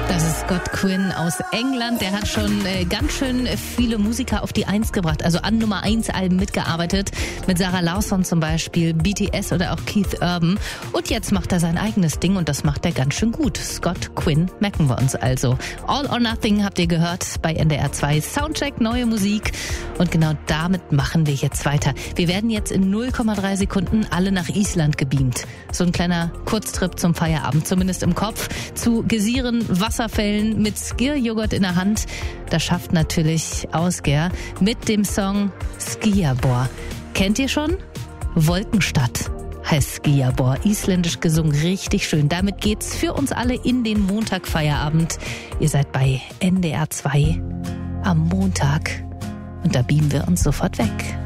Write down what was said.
Das ist Scott Quinn aus England. Der hat schon ganz schön viele Musiker auf die 1 gebracht, also an Nummer 1 Alben mitgearbeitet. Mit Sarah Larsson zum Beispiel, BTS oder auch Keith Urban. Und jetzt macht er sein eigenes Ding und das macht er ganz schön gut. Scott Quinn, merken wir uns also. All or Nothing habt ihr gehört bei NDR 2. Soundcheck, neue Musik. Und genau damit machen wir jetzt weiter. Wir werden jetzt in 0,3 Sekunden alle nach Island gebeamt. So ein kleiner Kurztrip zum Feierabend, zumindest im Kopf. Zu Gesiren, Wasserfällen mit Skir-Joghurt in der Hand. Das schafft natürlich Ásgeir mit dem Song Skíabor. Kennt ihr schon? Wolkenstadt heißt Skíabor. Isländisch gesungen, richtig schön. Damit geht's für uns alle in den Montagfeierabend. Ihr seid bei NDR 2 am Montag und da beamen wir uns sofort weg.